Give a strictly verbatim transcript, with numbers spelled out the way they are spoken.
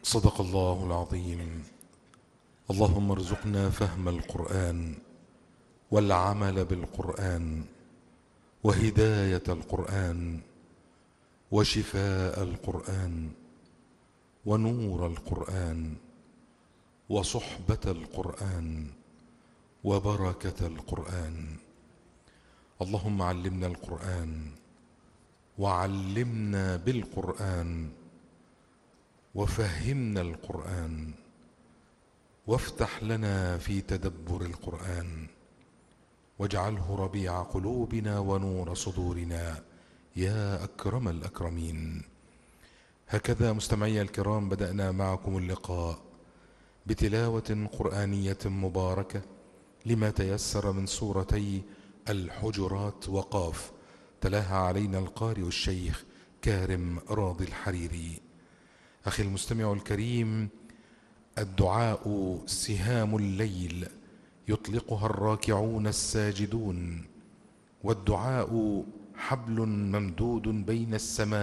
صدق الله العظيم. اللهم ارزقنا فهم القرآن والعمل بالقرآن وهداية القرآن وشفاء القرآن ونور القرآن وصحبة القرآن وبركة القرآن. اللهم علمنا القرآن وعلمنا بالقرآن وفهمنا القرآن وافتح لنا في تدبر القرآن واجعله ربيع قلوبنا ونور صدورنا يا أكرم الأكرمين. هكذا مستمعي الكرام بدأنا معكم اللقاء بتلاوة قرآنية مباركة لما تيسر من سورتي الحجرات وقاف، تلاها علينا القارئ الشيخ كارم راضي الحريري. أخي المستمع الكريم، الدعاء سهام الليل يطلقها الراكعون الساجدون، والدعاء حبل ممدود بين السماء